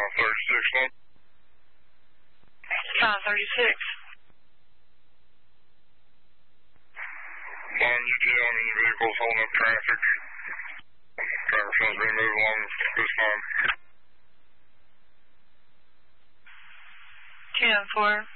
536. 536. Bond UTL and vehicles holding up traffic. Traffic seems to be moving along this time. 10-4.